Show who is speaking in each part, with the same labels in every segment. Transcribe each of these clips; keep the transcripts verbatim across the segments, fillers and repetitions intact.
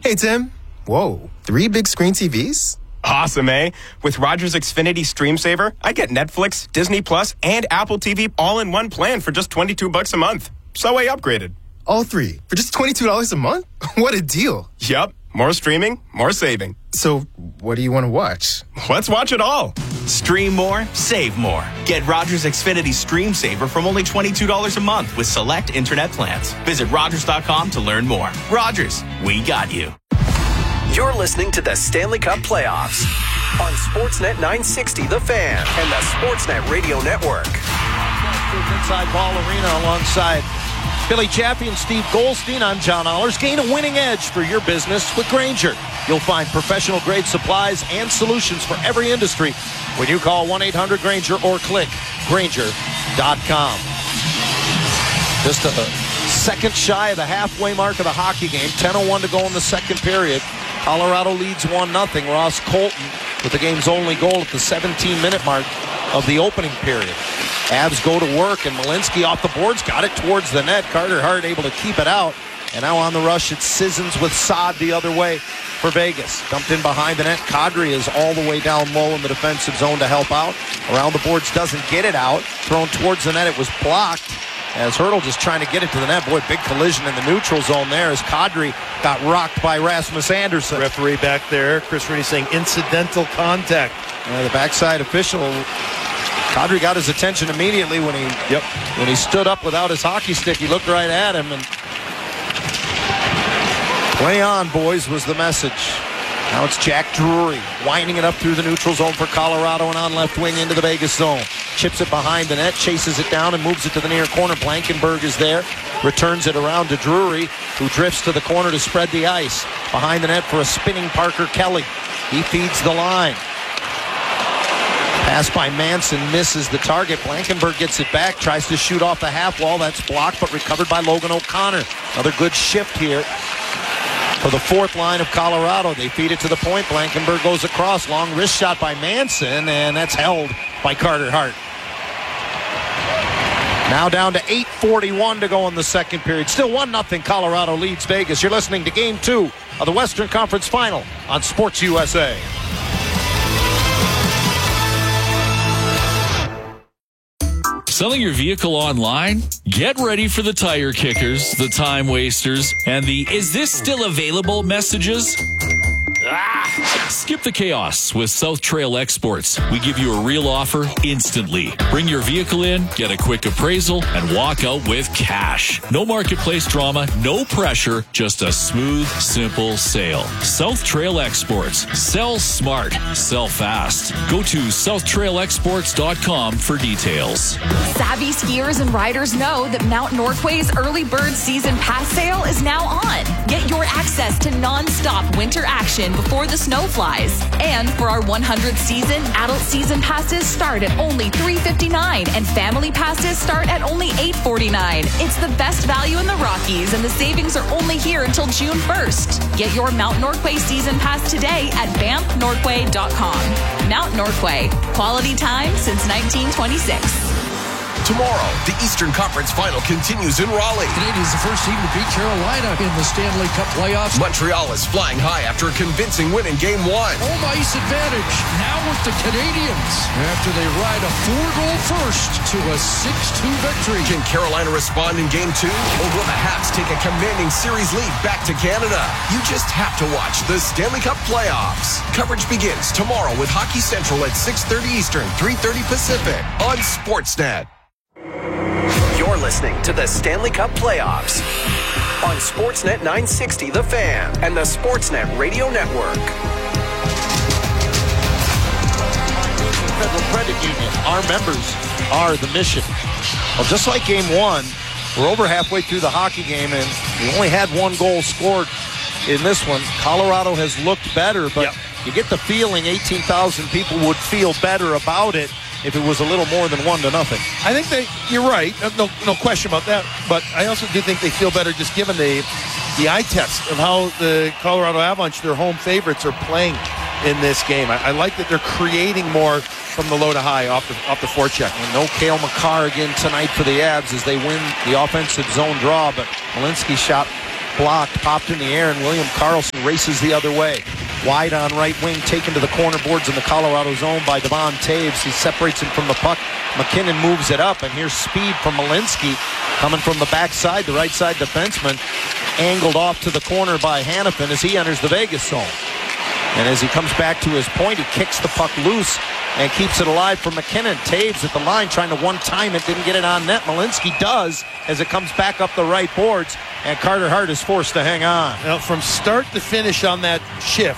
Speaker 1: Hey, Tim. Whoa, three big screen T Vs?
Speaker 2: Awesome, eh? With Rogers Xfinity Stream Saver, I get Netflix, Disney Plus, and Apple T V all in one plan for just twenty-two bucks a month. So I upgraded.
Speaker 1: All three for just twenty-two dollars a month? What a deal.
Speaker 2: Yup. More streaming, more saving.
Speaker 1: So what do you want to watch?
Speaker 2: Let's watch it all.
Speaker 3: Stream more, save more. Get Rogers Xfinity Stream Saver from only twenty-two dollars a month with select internet plans. Visit Rogers dot com to learn more. Rogers, we got you.
Speaker 4: You're listening to the Stanley Cup Playoffs on Sportsnet nine sixty The Fan and the Sportsnet Radio Network.
Speaker 5: Inside Ball Arena alongside Billy Chappie and Steve Goldstein. I'm John Allers. Gain a winning edge for your business with Grainger. You'll find professional grade supplies and solutions for every industry when you call one eight hundred Grainger or click Grainger dot com. Just a second shy of the halfway mark of the hockey game. ten oh one to go in the second period. Colorado leads one nothing. Ross Colton with the game's only goal at the seventeen-minute mark of the opening period. Avs go to work, and Malinsky off the boards, got it towards the net. Carter Hart able to keep it out. And now on the rush, it's Sissons with Saad the other way for Vegas. Dumped in behind the net. Kadri is all the way down low in the defensive zone to help out. Around the boards, doesn't get it out. Thrown towards the net, it was blocked. As Hurdle just trying to get it to the net. Boy, big collision in the neutral zone there as Kadri got rocked by Rasmus Andersson.
Speaker 6: Referee back there, Chris Rooney saying incidental contact.
Speaker 5: Uh, the backside official, Kadri got his attention immediately when he yep. when he stood up without his hockey stick. He looked right at him, and play on, boys, was the message. Now it's Jack Drury winding it up through the neutral zone for Colorado and on left wing into the Vegas zone. Chips it behind the net, chases it down and moves it to the near corner. Blankenberg is there, returns it around to Drury, who drifts to the corner to spread the ice. Behind the net for a spinning Parker Kelly. He feeds the line. Pass by Manson, misses the target. Blankenberg gets it back, tries to shoot off the half wall. That's blocked, but recovered by Logan O'Connor. Another good shift here for the fourth line of Colorado. They feed it to the point. Blankenberg goes across. Long wrist shot by Manson, and that's held by Carter Hart. Now down to eight forty-one to go in the second period. Still one nothing. Colorado leads Vegas. You're listening to Game two of the Western Conference Final on Sports U S A.
Speaker 7: Selling your vehicle online? Get ready for the tire kickers, the time wasters, and the "is this still available" messages. Ah! Skip the chaos with South Trail Exports. We give you a real offer instantly. Bring your vehicle in, get a quick appraisal, and walk out with cash. No marketplace drama, no pressure, just a smooth, simple sale. South Trail Exports. Sell smart. Sell fast. Go to south trail exports dot com for details.
Speaker 8: Savvy skiers and riders know that Mount Norquay's early bird season pass sale is now on. Get your access to non-stop winter action before the snow flies. And for our one hundredth season, adult season passes start at only three dollars and fifty-nine cents and family passes start at only eight dollars and forty-nine cents. It's the best value in the Rockies, and the savings are only here until June first. Get your Mount Norquay season pass today at banff norquay dot com. Mount Norquay, quality time since nineteen twenty-six.
Speaker 4: Tomorrow, the Eastern Conference Final continues in Raleigh.
Speaker 9: Canadians the first team to beat Carolina in the Stanley Cup playoffs.
Speaker 4: Montreal is flying high after a convincing win in Game one.
Speaker 9: Home ice advantage now with the Canadians after they ride a four-goal first to a six two victory.
Speaker 4: Can Carolina respond in Game two? Or will the Habs take a commanding series lead back to Canada? You just have to watch the Stanley Cup playoffs. Coverage begins tomorrow with Hockey Central at six thirty Eastern, three thirty Pacific on Sportsnet. You're listening to the Stanley Cup Playoffs on Sportsnet nine sixty The Fan and the Sportsnet Radio Network.
Speaker 5: Federal Credit Union. Our members are the mission. Well, just like Game one, we're over halfway through the hockey game, and we only had one goal scored in this one. Colorado has looked better, but yep. you get the feeling eighteen thousand people would feel better about it if it was a little more than one to nothing.
Speaker 6: I think they, you're right. No, no question about that. But I also do think they feel better just given the the eye test of how the Colorado Avalanche, their home favorites, are playing in this game. I, I like that they're creating more from the low to high off the off the forecheck.
Speaker 5: And no Cale Makar again tonight for the Avs as they win the offensive zone draw. But Malinsky shot blocked, popped in the air, and William Karlsson races the other way. Wide on right wing, taken to the corner boards in the Colorado zone by Devon Taves. He separates him from the puck. McKinnon moves it up, and here's speed from Malinsky coming from the backside, the right side defenseman, angled off to the corner by Hanifin as he enters the Vegas zone. And as he comes back to his point, he kicks the puck loose and keeps it alive for McKinnon. Taves at the line trying to one-time it, didn't get it on net. Malinsky does as it comes back up the right boards, and Carter Hart is forced to hang on.
Speaker 6: Now, from start to finish on that shift,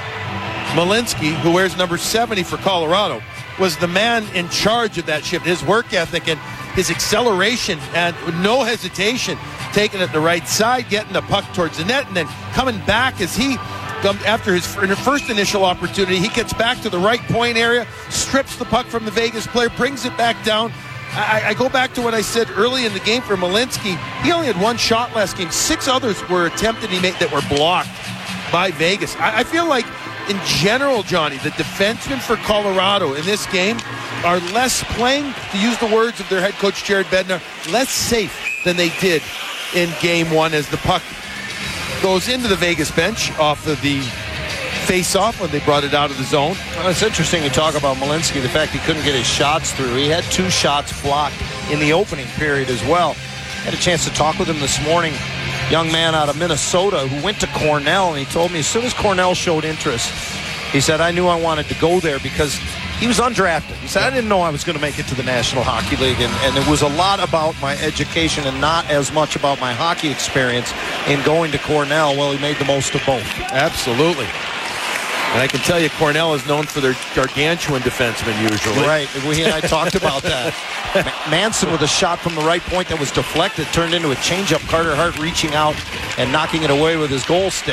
Speaker 6: Malinsky, who wears number seventy for Colorado, was the man in charge of that shift. His work ethic and his acceleration, and no hesitation, taking it the right side, getting the puck towards the net, and then coming back as he, after his first initial opportunity, he gets back to the right point area, strips the puck from the Vegas player, brings it back down. I, I go back to what I said early in the game for Malinsky. He only had one shot last game. Six others were attempted he made that were blocked by Vegas. I, I feel like, in general, Johnny, the defensemen for Colorado in this game are less, playing, to use the words of their head coach Jared Bednar, less safe than they did in game one as the puck goes into the Vegas bench off of the face-off when they brought it out of the zone.
Speaker 5: Well, it's interesting you talk about Malinsky, the fact he couldn't get his shots through. He had two shots blocked in the opening period as well. Had a chance to talk with him this morning. Young man out of Minnesota who went to Cornell, and he told me as soon as Cornell showed interest, he said, I knew I wanted to go there because he was undrafted. He said, I didn't know I was going to make it to the National Hockey League, and, and it was a lot about my education and not as much about my hockey experience in going to Cornell. Well, he made the most of both.
Speaker 6: Absolutely. And I can tell you, Cornell is known for their gargantuan defensemen usually.
Speaker 5: Right. We and I talked about that. Manson with a shot from the right point that was deflected, turned into a changeup. Carter Hart reaching out and knocking it away with his goal stick.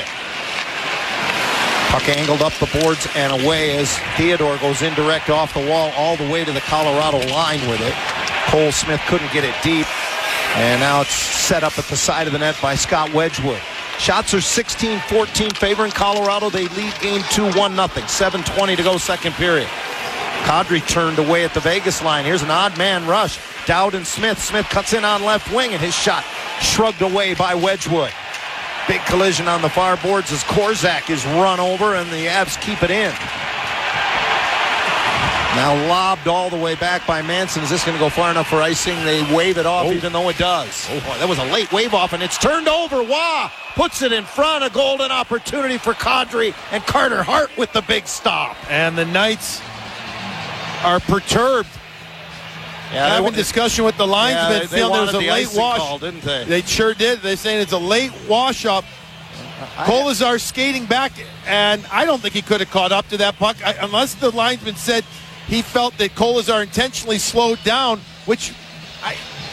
Speaker 5: Puck angled up the boards and away as Theodore goes indirect off the wall all the way to the Colorado line with it. Cole Smith couldn't get it deep. And now it's set up at the side of the net by Scott Wedgwood. Shots are sixteen fourteen favoring Colorado. They lead game two, one nothing. seven twenty to go second period. Kadri turned away at the Vegas line. Here's an odd man rush. Dowd and Smith. Smith cuts in on left wing, and his shot shrugged away by Wedgwood. Big collision on the far boards as Korzak is run over, and the Avs keep it in. Now lobbed all the way back by Manson. Is this going to go far enough for icing? They wave it off, oh. even though it does. Oh, boy, that was a late wave off, and it's turned over. Wah puts it in front. A golden opportunity for Kadri, and Carter Hart with the big stop.
Speaker 6: And the Knights are perturbed.
Speaker 5: Yeah,
Speaker 6: Having
Speaker 5: they,
Speaker 6: discussion with the linesman,
Speaker 5: yeah, they, they
Speaker 6: feeling there was a
Speaker 5: the
Speaker 6: late wash.
Speaker 5: Call, didn't they?
Speaker 6: They sure did. They're saying it's a late wash up. Kolazar skating back, and I don't think he could have caught up to that puck I, unless the linesman said he felt that Kolazar intentionally slowed down, which I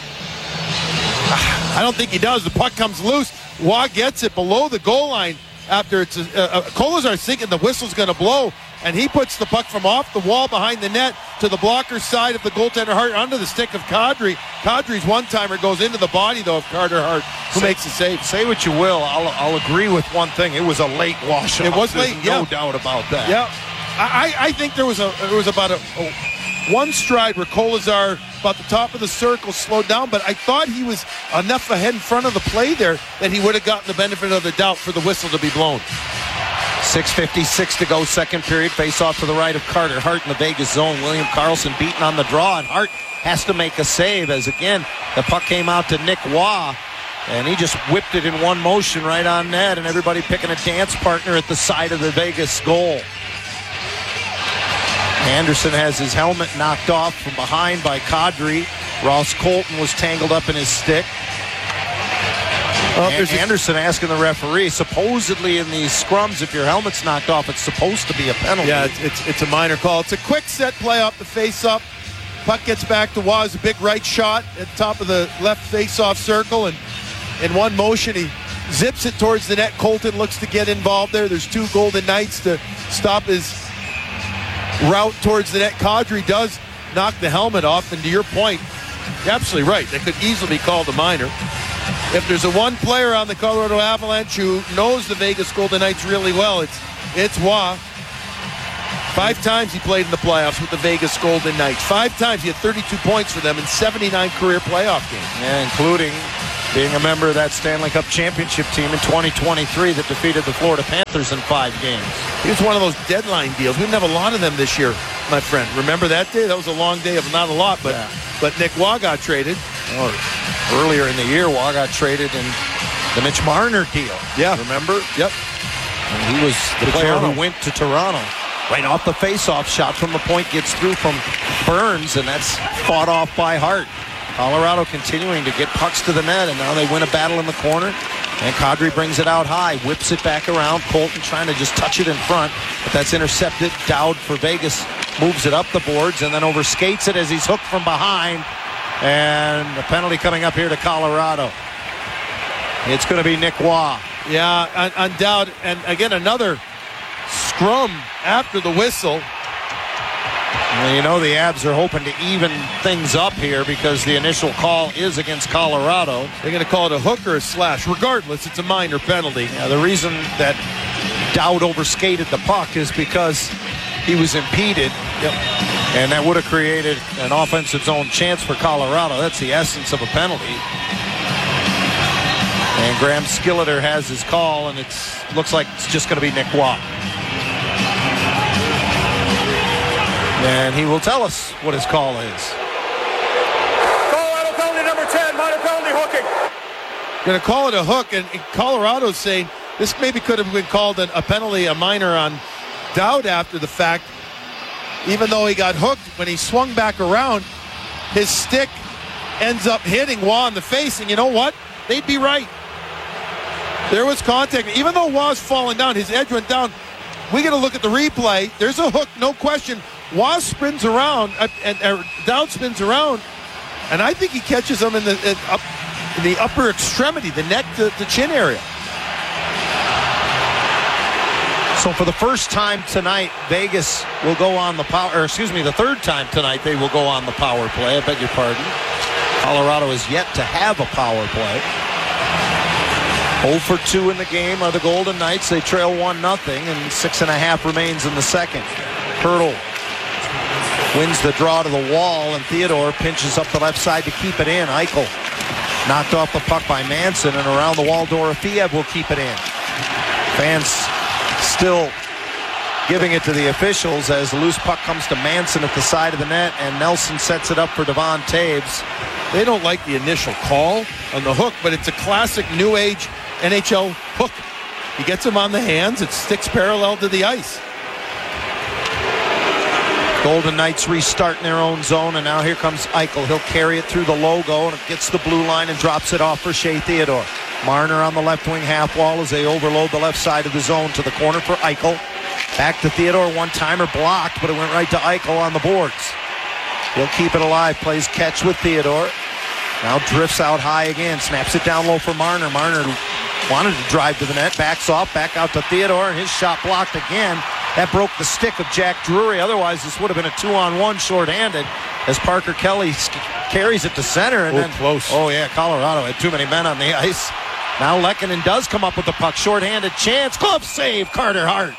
Speaker 6: I don't think he does. The puck comes loose. Waugh gets it below the goal line after it's a, a, a Kolazar's thinking the whistle's going to blow, and he puts the puck from off the wall behind the net to the blocker side of the goaltender Hart under the stick of Kadri. Kadri's one-timer goes into the body, though, of Carter Hart, who
Speaker 5: say,
Speaker 6: makes the save.
Speaker 5: Say what you will, I'll, I'll agree with one thing. It was a late wash.
Speaker 6: It was late,
Speaker 5: There's
Speaker 6: yeah.
Speaker 5: no doubt about that.
Speaker 6: Yeah. I, I think there was a there was about a, a one stride where Kolazar about the top of the circle slowed down, but I thought he was enough ahead in front of the play there that he would have gotten the benefit of the doubt for the whistle to be blown.
Speaker 5: six fifty-six to go second period. Face off to the right of Carter Hart in the Vegas zone. William Karlsson beaten on the draw, and Hart has to make a save as again the puck came out to Nick Waugh, and he just whipped it in one motion right on net, and everybody picking a dance partner at the side of the Vegas goal. Anderson has his helmet knocked off from behind by Kadri. Ross Colton was tangled up in his stick.
Speaker 6: Well,
Speaker 5: A- Anderson asking the referee, supposedly in these scrums, if your helmet's knocked off, it's supposed to be a penalty.
Speaker 6: Yeah, it's, it's, it's a minor call. It's a quick set play off the face-up. Puck gets back to Waugh. A big right shot at the top of the left face-off circle, and in one motion he zips it towards the net. Colton looks to get involved there. There's two Golden Knights to stop his route towards the net. Kadri does knock the helmet off, and to your point, you're absolutely right. That could easily be called a minor. If there's a one player on the Colorado Avalanche who knows the Vegas Golden Knights really well, it's it's Waugh. Five times he played in the playoffs with the Vegas Golden Knights. Five times he had thirty-two points for them in seventy-nine career playoff games.
Speaker 5: Yeah, including being a member of that Stanley Cup championship team in twenty twenty-three that defeated the Florida Panthers in five games.
Speaker 6: He was one of those deadline deals. We didn't have a lot of them this year, my friend. Remember that day? That was a long day of not a lot, but, yeah. but Nick Waugh got traded.
Speaker 5: Oh, earlier in the year, Waugh got traded in the Mitch Marner deal.
Speaker 6: Yeah.
Speaker 5: Remember?
Speaker 6: Yep.
Speaker 5: And he was the to player Toronto. who went to Toronto. Right off the face-off shot from the point gets through from Burns, and that's fought off by Hart. Colorado continuing to get pucks to the net, and now they win a battle in the corner. And Kadri brings it out high, whips it back around. Colton trying to just touch it in front, but that's intercepted. Dowd for Vegas moves it up the boards and then overskates it as he's hooked from behind. And the penalty coming up here to Colorado. It's going to be Nick Waugh.
Speaker 6: Yeah, on, on Dowd. And again, another scrum after the whistle.
Speaker 5: Well, you know the Abs are hoping to even things up here because the initial call is against Colorado.
Speaker 6: They're going to call it a hook or a slash. Regardless, it's a minor penalty.
Speaker 5: Yeah, the reason that Dowd overskated the puck is because he was impeded.
Speaker 6: Yep.
Speaker 5: And that would have created an offensive zone chance for Colorado. That's the essence of a penalty. And Graham Skilleter has his call, and it looks like it's just going to be Nick Waugh. And he will tell us what his call is.
Speaker 10: Colorado penalty number ten, minor penalty hooking.
Speaker 6: Going to call it a hook, and Colorado's saying this maybe could have been called a penalty, a minor on Dowd after the fact. Even though he got hooked, when he swung back around, his stick ends up hitting Waugh in the face, and you know what? They'd be right. There was contact. Even though Waugh's falling down, his edge went down. We got to look at the replay. There's a hook, no question. Waugh spins around, uh, and uh, Dowd spins around, and I think he catches him in the in, up, in the upper extremity, the neck to the chin area.
Speaker 5: So for the first time tonight, Vegas will go on the power, or excuse me, the third time tonight they will go on the power play. I beg your pardon. Colorado is yet to have a power play. oh for two in the game are the Golden Knights. They trail one nothing, and six and a half remains in the second. Hurdle wins the draw to the wall, and Theodore pinches up the left side to keep it in. Eichel knocked off the puck by Manson, and around the wall, Dorofeev will keep it in. Fans still giving it to the officials as the loose puck comes to Manson at the side of the net, and Nelson sets it up for Devon Taves.
Speaker 6: They don't like the initial call on the hook, but it's a classic new age N H L hook. He gets him on the hands, it sticks parallel to the ice.
Speaker 5: Golden Knights restart in their own zone, and now here comes Eichel. He'll carry it through the logo, and it gets the blue line and drops it off for Shea Theodore. Marner on the left wing half wall as they overload the left side of the zone to the corner for Eichel. Back to Theodore, one-timer blocked, but it went right to Eichel on the boards. He'll keep it alive, plays catch with Theodore. Now drifts out high again, snaps it down low for Marner. Marner wanted to drive to the net, backs off, back out to Theodore, and his shot blocked again. That broke the stick of Jack Drury. Otherwise, this would have been a two-on-one shorthanded as Parker Kelly carries it to center. And
Speaker 6: oh,
Speaker 5: then,
Speaker 6: close.
Speaker 5: Oh, yeah, Colorado had too many men on the ice. Now Lehkonen does come up with the puck. Shorthanded chance. Glove save, Carter Hart.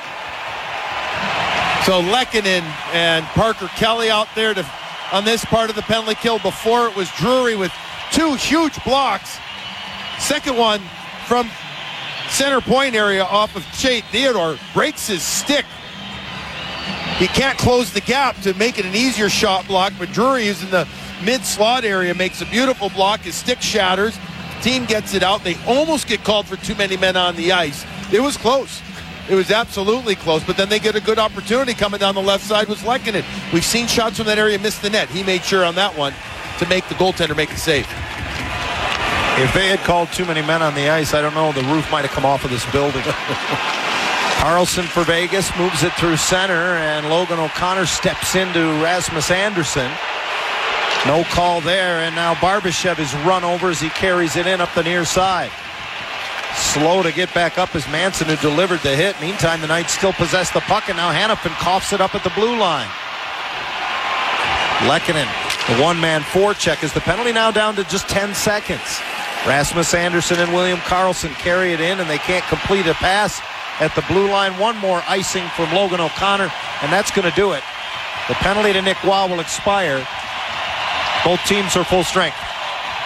Speaker 6: So Lehkonen and Parker Kelly out there to on this part of the penalty kill. Before it was Drury with two huge blocks. Second one from center point area off of Shea Theodore breaks his stick. He can't close the gap to make it an easier shot block, but Drury is in the mid-slot area, makes a beautiful block. His stick shatters. The team gets it out. They almost get called for too many men on the ice. It was close. It was absolutely close, but then they get a good opportunity coming down the left side was Lehkonen. We've seen shots from that area miss the net. He made sure on that one to make the goaltender make a save.
Speaker 5: If they had called too many men on the ice, I don't know, the roof might have come off of this building. Carlson for Vegas moves it through center, and Logan O'Connor steps into Rasmus Anderson. No call there, and now Barbashev is run over as he carries it in up the near side. Slow to get back up as Manson, who delivered the hit. Meantime, the Knights still possess the puck, and now Hanifin coughs it up at the blue line. Lehkonen, the one-man forecheck, is the penalty now down to just ten seconds. Rasmus Anderson and William Karlsson carry it in, and they can't complete a pass at the blue line. One more icing from Logan O'Connor, and that's going to do it. The penalty to Nick Waugh will expire. Both teams are full strength.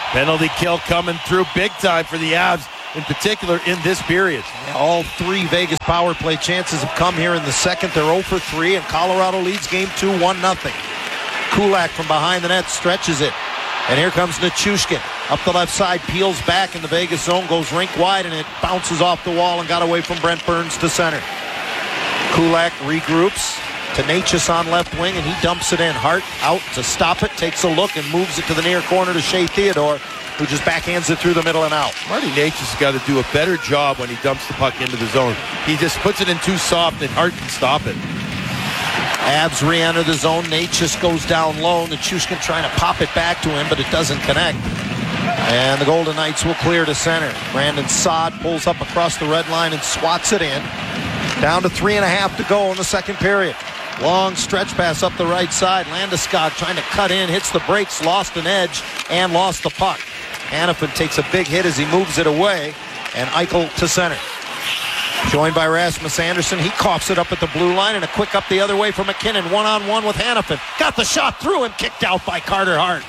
Speaker 6: Penalty kill coming through big time for the Avs, in particular in this period.
Speaker 5: All three Vegas power play chances have come here in the second. They're oh for three, and Colorado leads game two, one nothing. Kulak from behind the net stretches it. And here comes Nichushkin. Up the left side, peels back in the Vegas zone, goes rink wide, and it bounces off the wall and got away from Brent Burns to center. Kulak regroups to Necas on left wing, and he dumps it in. Hart out to stop it, takes a look, and moves it to the near corner to Shea Theodore, who just backhands it through the middle and out.
Speaker 6: Marty Necas has got to do a better job when he dumps the puck into the zone. He just puts it in too soft, and Hart can stop it.
Speaker 5: Avs re-enter the zone. Necas goes down low. Nichushkin trying to pop it back to him, but it doesn't connect. And the Golden Knights will clear to center. Brandon Saad pulls up across the red line and swats it in. Down to three and a half to go in the second period. Long stretch pass up the right side. Landeskog trying to cut in, hits the brakes, lost an edge, and lost the puck. Hanifin takes a big hit as he moves it away, and Eichel to center. Joined by Rasmus Andersson. He coughs it up at the blue line, and a quick up the other way for McKinnon. One-on-one with Hanifin. Got the shot through and kicked out by Carter Hart.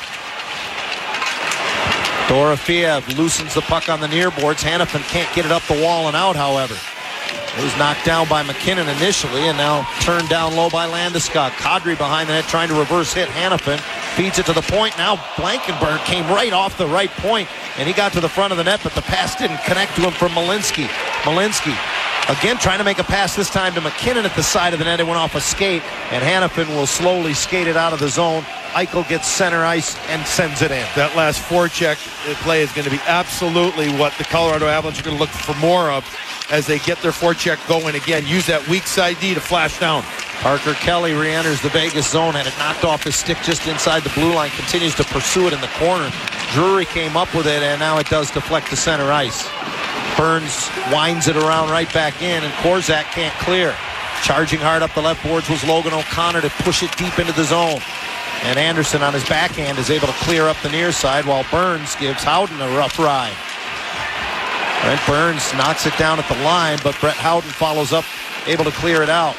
Speaker 5: Dorofeev loosens the puck on the near boards. Hanifin can't get it up the wall and out, however. It was knocked down by McKinnon initially, and now turned down low by Landeskog. Kadri behind the net trying to reverse hit Hanifin. Feeds it to the point. Now Blankenburg came right off the right point, and he got to the front of the net, but the pass didn't connect to him from Malinsky. Malinsky again trying to make a pass, this time to McKinnon at the side of the net. It went off a skate, and Hanifin will slowly skate it out of the zone. Eichel gets center ice and sends it in.
Speaker 6: That last forecheck play is going to be absolutely what the Colorado Avalanche are going to look for more of as they get their forecheck going again. Use that weak side D to flash down.
Speaker 5: Parker Kelly re-enters the Vegas zone, had it knocked off his stick just inside the blue line, continues to pursue it in the corner. Drury came up with it, and now it does deflect to center ice. Burns winds it around right back in, and Korczak can't clear. Charging hard up the left boards was Logan O'Connor to push it deep into the zone. And Anderson on his backhand is able to clear up the near side, while Burns gives Howden a rough ride. Brent Burns knocks it down at the line, but Brett Howden follows up, able to clear it out.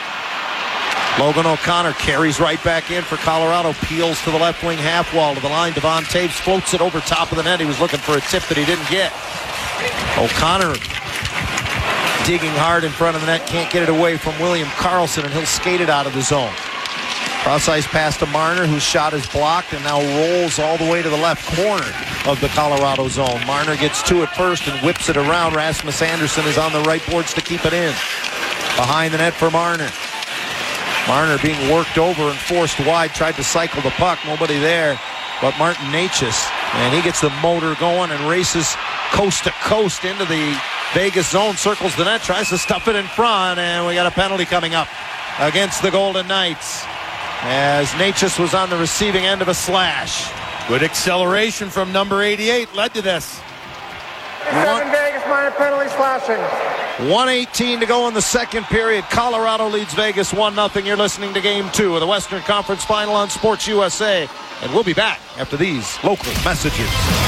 Speaker 5: Logan O'Connor carries right back in for Colorado, peels to the left wing half wall to the line. Devon Taves floats it over top of the net. He was looking for a tip that he didn't get. O'Connor digging hard in front of the net, can't get it away from William Karlsson, and he'll skate it out of the zone. Cross ice pass to Marner, whose shot is blocked and now rolls all the way to the left corner of the Colorado zone. Marner gets to it first and whips it around. Rasmus Andersson is on the right boards to keep it in. Behind the net for Marner. Marner being worked over and forced wide, tried to cycle the puck, nobody there but Martin Necas. And he gets the motor going and races coast to coast into the Vegas zone, circles the net, tries to stuff it in front, and we got a penalty coming up against the Golden Knights, as Necas was on the receiving end of a slash.
Speaker 6: Good acceleration from number eighty-eight led to this.
Speaker 10: Seven Vegas minor penalty slashing.
Speaker 5: one eighteen to go in the second period. Colorado leads Vegas one nothing. You're listening to Game two of the Western Conference Final on Sports U S A. And we'll be back after these local messages.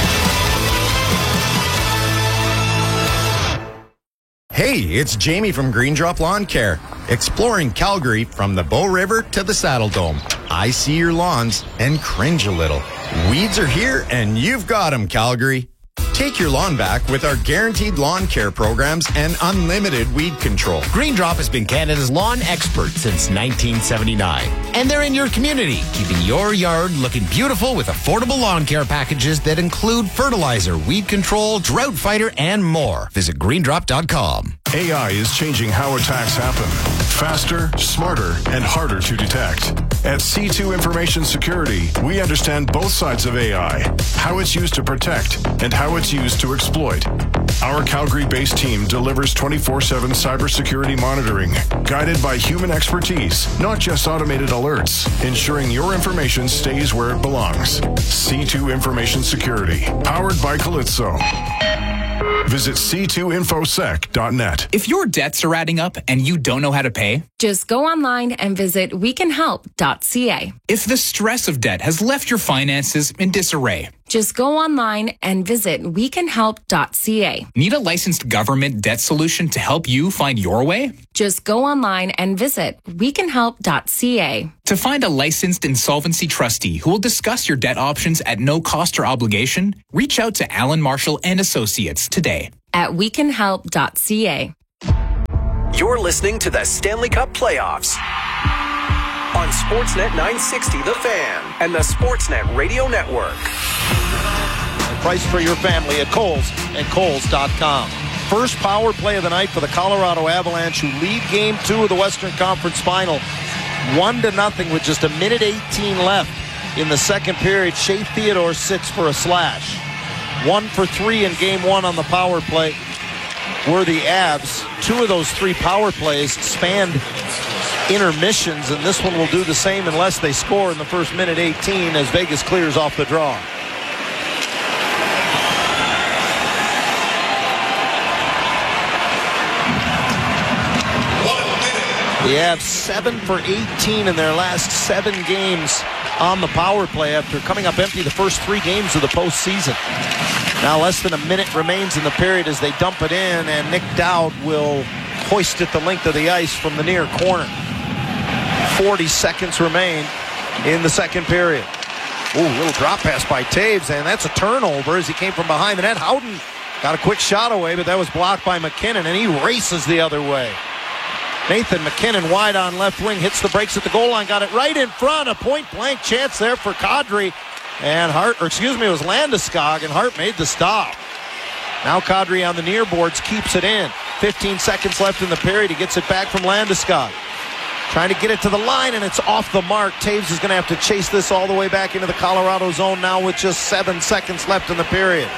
Speaker 11: Hey, it's Jamie from Green Drop Lawn Care, exploring Calgary from the Bow River to the Saddle Dome. I see your lawns and cringe a little. Weeds are here and you've got them, Calgary. Take your lawn back with our guaranteed lawn care programs and unlimited weed control.
Speaker 12: Green Drop has been Canada's lawn expert since nineteen seventy-nine. And they're in your community, keeping your yard looking beautiful with affordable lawn care packages that include fertilizer, weed control, drought fighter, and more. Visit green drop dot com.
Speaker 13: A I is changing how attacks happen. Faster, smarter, and harder to detect. At C two Information Security, we understand both sides of A I, how it's used to protect and how it's used to exploit. Our Calgary-based team delivers twenty-four seven cybersecurity monitoring, guided by human expertise, not just automated alerts, ensuring your information stays where it belongs. C two Information Security, powered by Calypso. Visit c two infosec dot net.
Speaker 14: If your debts are adding up and you don't know how to pay,
Speaker 15: just go online and visit we can help dot c a.
Speaker 14: If the stress of debt has left your finances in disarray,
Speaker 15: Just go online and visit we can help dot c a.
Speaker 14: Need a licensed government debt solution to help you find your way?
Speaker 15: Just go online and visit we can help dot c a.
Speaker 14: To find a licensed insolvency trustee who will discuss your debt options at no cost or obligation, reach out to Alan Marshall and Associates today.
Speaker 15: At we can help dot c a.
Speaker 4: You're listening to the Stanley Cup Playoffs on Sportsnet nine sixty The Fan and the Sportsnet Radio Network.
Speaker 5: Price for your family at Kohl's and Kohl's dot com. First power play of the night for the Colorado Avalanche, who lead game two of the Western Conference Final. One to nothing with just a minute eighteen left in the second period. Shea Theodore sits for a slash. One for three in game one on the power play were the Avs. Two of those three power plays spanned intermissions, and this one will do the same unless they score in the first minute eighteen as Vegas clears off the draw. The Avs seven for eighteen in their last seven games on the power play after coming up empty the first three games of the postseason. Now less than a minute remains in the period as they dump it in, and Nick Dowd will hoist it the length of the ice from the near corner. forty seconds remain in the second period. Ooh, little drop pass by Taves, and that's a turnover as he came from behind the net. Howden got a quick shot away, but that was blocked by McKinnon, and he races the other way. Nathan McKinnon wide on left wing, hits the brakes at the goal line, got it right in front. A point-blank chance there for Kadri. And Hart, or excuse me, it was Landeskog, and Hart made the stop. Now Kadri on the near boards keeps it in. fifteen seconds left in the period. He gets it back from Landeskog. Trying to get it to the line, and it's off the mark. Taves is going to have to chase this all the way back into the Colorado zone now with just seven seconds left in the period.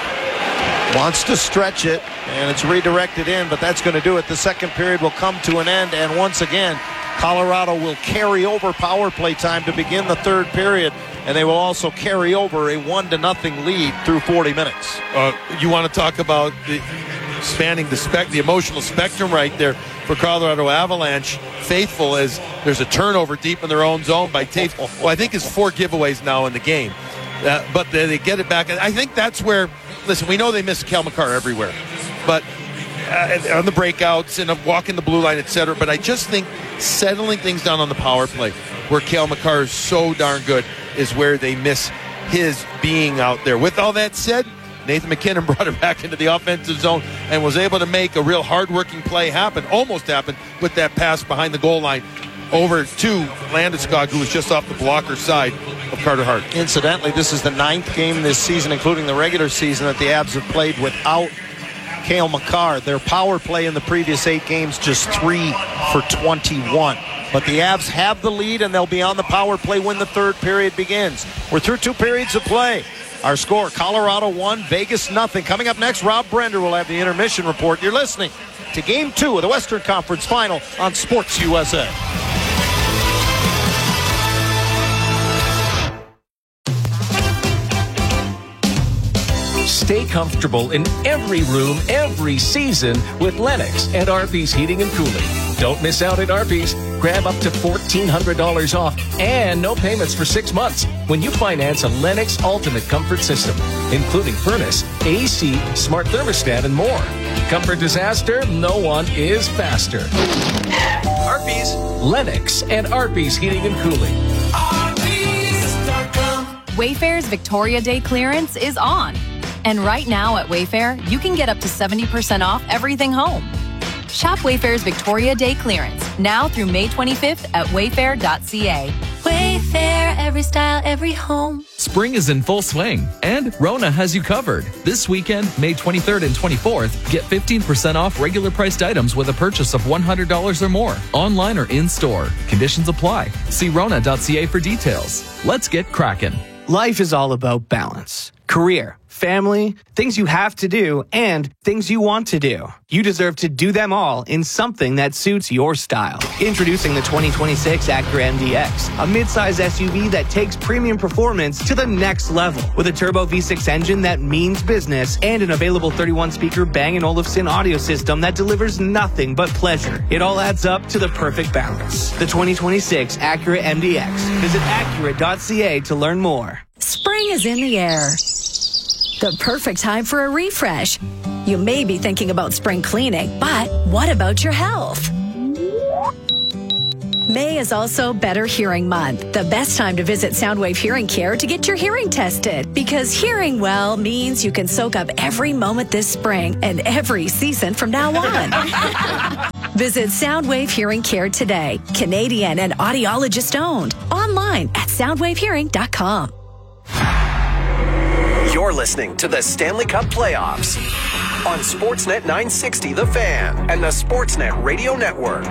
Speaker 5: Wants to stretch it, and it's redirected in, but that's going to do it. The second period will come to an end, and once again, Colorado will carry over power play time to begin the third period, and they will also carry over a one to nothing lead through forty minutes.
Speaker 6: Uh, you want to talk about the spanning the spec, the emotional spectrum right there for Colorado Avalanche. Faithful as there's a turnover deep in their own zone by Tate. Well, I think it's four giveaways now in the game, uh, but they, they get it back. And I think that's where. Listen, we know they miss Cale Makar everywhere, but uh, on the breakouts and walking the blue line, et cetera. But I just think settling things down on the power play, where Cale Makar is so darn good, is where they miss his being out there. With all that said, Nathan McKinnon brought it back into the offensive zone and was able to make a real hard-working play happen, almost happen, with that pass behind the goal line over to Landeskog, who was just off the blocker side of Carter Hart.
Speaker 5: Incidentally, this is the ninth game this season, including the regular season, that the Avs have played without Cale Makar. Their power play in the previous eight games, just three for twenty-one. But the Avs have the lead, and they'll be on the power play when the third period begins. We're through two periods of play. Our score, Colorado one, Vegas nothing. Coming up next, Rob Brender will have the intermission report. You're listening to Game two of the Western Conference Final on Sports U S A.
Speaker 16: Stay comfortable in every room, every season with Lennox and Arby's Heating and Cooling. Don't miss out at Arby's. Grab up to fourteen hundred dollars off and no payments for six months when you finance a Lennox Ultimate Comfort System, including furnace, A C, smart thermostat, and more. Comfort disaster, no one is faster. Arby's. Lennox and Arby's Heating and Cooling.
Speaker 8: Arby's dot com. Wayfair's Victoria Day clearance is on. And right now at Wayfair, you can get up to seventy percent off everything home. Shop Wayfair's Victoria Day clearance now through May twenty-fifth at wayfair dot c a.
Speaker 17: Wayfair, every style, every home.
Speaker 18: Spring is in full swing, and Rona has you covered. This weekend, May twenty-third and twenty-fourth, get fifteen percent off regular priced items with a purchase of one hundred dollars or more, online or in-store. Conditions apply. See rona dot c a for details. Let's get cracking.
Speaker 19: Life is all about balance. Career, family, things you have to do, and things you want to do. You deserve to do them all in something that suits your style. Introducing the twenty twenty-six Acura M D X, a midsize S U V that takes premium performance to the next level. With a turbo V six engine that means business and an available thirty-one speaker Bang and Olufsen audio system that delivers nothing but pleasure. It all adds up to the perfect balance. The twenty twenty-six Acura M D X. Visit acura dot c a to learn more.
Speaker 20: Spring is in the air. The perfect time for a refresh. You may be thinking about spring cleaning, but what about your health? May is also Better Hearing Month, the best time to visit Soundwave Hearing Care to get your hearing tested. Because hearing well means you can soak up every moment this spring and every season from now on. Visit Soundwave Hearing Care today. Canadian and audiologist owned. Online at soundwave hearing dot com.
Speaker 4: You're listening to the Stanley Cup Playoffs on Sportsnet nine sixty The Fan and the Sportsnet Radio Network.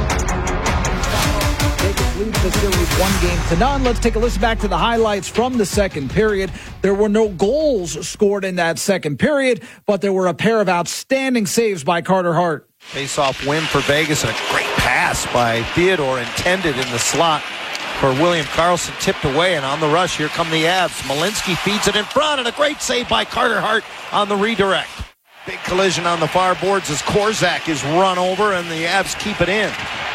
Speaker 21: Lead the series one game to none. Let's take a listen back to the highlights from the second period. There were no goals scored in that second period, but there were a pair of outstanding saves by Carter Hart.
Speaker 5: Face-off win for Vegas and a great pass by Theodore intended in the slot for William Karlsson, tipped away, and on the rush, here come the Avs. Malinsky feeds it in front, and a great save by Carter Hart on the redirect. Big collision on the far boards as Korczak is run over, and the Avs keep it in.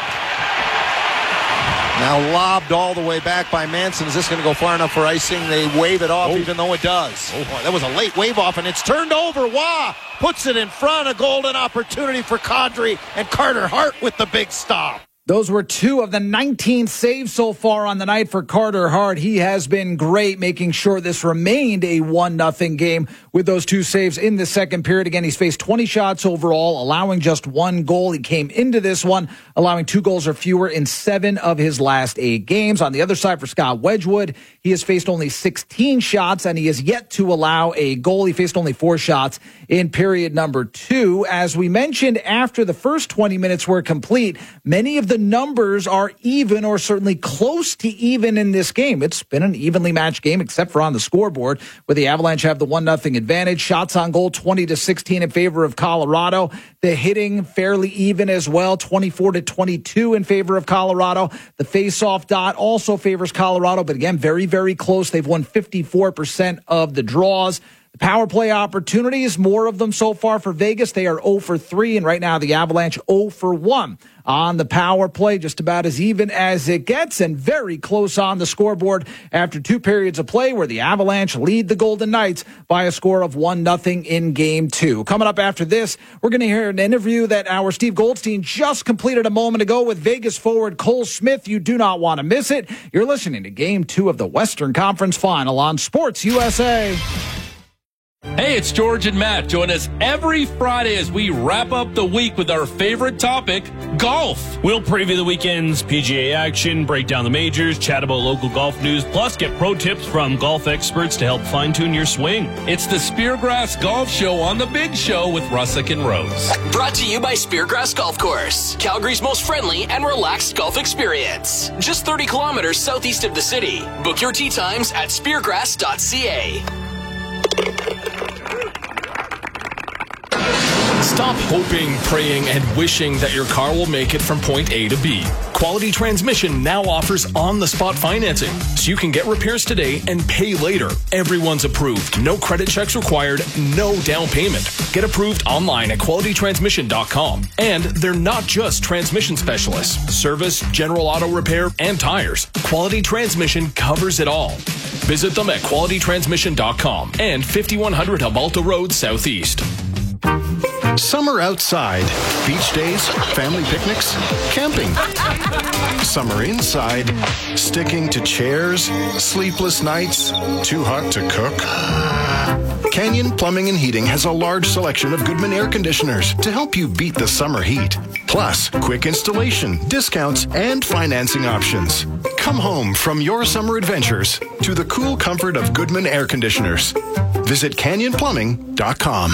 Speaker 5: Now lobbed all the way back by Manson. Is this going to go far enough for icing? They wave it off, oh. even though it does. Oh, boy, that was a late wave off, and it's turned over. Wah! Puts it in front. A golden opportunity for Kadri, and Carter Hart with the big stop.
Speaker 21: Those were two of the nineteen saves so far on the night for Carter Hart. He has been great, making sure this remained a one nothing game with those two saves in the second period. Again, he's faced twenty shots overall, allowing just one goal. He came into this one allowing two goals or fewer in seven of his last eight games. On the other side for Scott Wedgwood, he has faced only sixteen shots, and he has yet to allow a goal. He faced only four shots in period number two. As we mentioned, after the first twenty minutes were complete, many of the numbers are even or certainly close to even in this game. It's been an evenly matched game except for on the scoreboard, where the Avalanche have the one nothing advantage. Shots on goal twenty to sixteen in favor of Colorado. The hitting fairly even as well, twenty-four to twenty-two in favor of Colorado. The face-off dot also favors Colorado, but again, very, very close. They've won fifty-four percent of the draws. Power play opportunities, more of them so far for Vegas. They are zero for three, and right now the Avalanche zero for one on the power play, just about as even as it gets, and very close on the scoreboard after two periods of play, where the Avalanche lead the Golden Knights by a score of one nothing in game two. Coming up after this, we're going to hear an interview that our Steve Goldstein just completed a moment ago with Vegas forward Cole Smith. You do not want to miss it. You're listening to game two of the Western Conference Final on Sports U S A.
Speaker 7: Hey, it's George and Matt. Join us every Friday as we wrap up the week with our favorite topic, golf.
Speaker 22: We'll preview the weekend's P G A action, break down the majors, chat about local golf news, plus get pro tips from golf experts to help fine-tune your swing.
Speaker 7: It's the Speargrass Golf Show on The Big Show with Russick and Rose.
Speaker 23: Brought to you by Speargrass Golf Course, Calgary's most friendly and relaxed golf experience. Just thirty kilometers southeast of the city. Book your tee times at speargrass dot c a.
Speaker 24: Stop hoping, praying, and wishing that your car will make it from point A to B. Quality Transmission now offers on-the-spot financing, so you can get repairs today and pay later. Everyone's approved. No credit checks required, no down payment. Get approved online at quality transmission dot com. And they're not just transmission specialists. Service, general auto repair, and tires. Quality Transmission covers it all. Visit them at quality transmission dot com and fifty-one hundred Habalta Road Southeast.
Speaker 13: Summer outside. Beach days, family picnics, camping. Summer inside. Sticking to chairs, sleepless nights, too hot to cook. Canyon Plumbing and Heating has a large selection of Goodman air conditioners to help you beat the summer heat. Plus, quick installation, discounts, and financing options. Come home from your summer adventures to the cool comfort of Goodman air conditioners. Visit canyon plumbing dot com.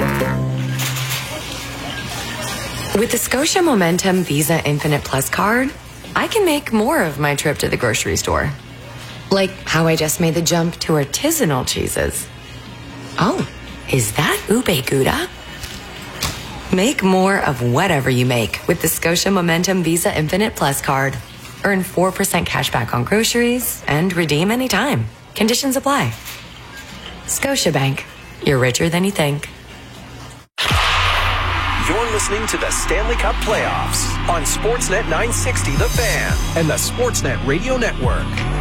Speaker 15: With the Scotia Momentum Visa Infinite Plus card, I can make more of my trip to the grocery store. Like how I just made the jump to artisanal cheeses. Oh, is that ube gouda? Make more of whatever you make with the Scotia Momentum Visa Infinite Plus card. Earn four percent cash back on groceries and redeem anytime. Conditions apply. Scotiabank. You're richer than you think.
Speaker 4: You're listening to the Stanley Cup Playoffs on Sportsnet nine sixty The Fan and the Sportsnet Radio Network.